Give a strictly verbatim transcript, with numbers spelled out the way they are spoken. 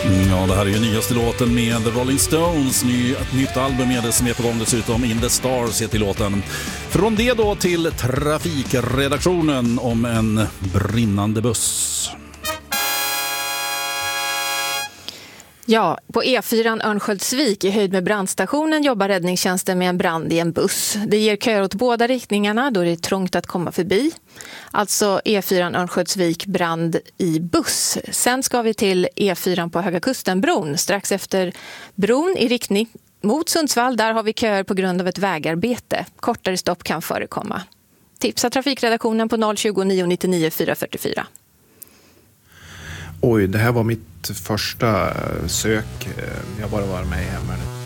Ja, det här är ju nyaste låten med The Rolling Stones. Ny, ett nytt album med det som är på gång dessutom. In the Stars heter låten. Från det då till trafikredaktionen om en brinnande buss. Ja, på E fyra Örnsköldsvik i höjd med brandstationen jobbar räddningstjänsten med en brand i en buss. Det ger köer åt båda riktningarna då det är trångt att komma förbi. Alltså E fyra Örnsköldsvik brand i buss. Sen ska vi till E fyra på Höga Kustenbron. Strax efter bron i riktning mot Sundsvall, där har vi köer på grund av ett vägarbete. Kortare stopp kan förekomma. Tipsa trafikredaktionen på noll tjugo nio nittionio fyra fyrtiofyra. Oj, det här var mitt första sök. Jag har bara varit med i hemvärnet